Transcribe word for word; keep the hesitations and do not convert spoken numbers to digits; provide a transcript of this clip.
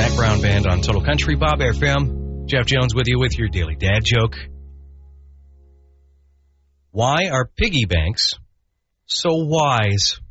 Zac Brown Band on Total Country. Bob F M. Jeff Jones with you with your daily dad joke. Why are piggy banks so wise?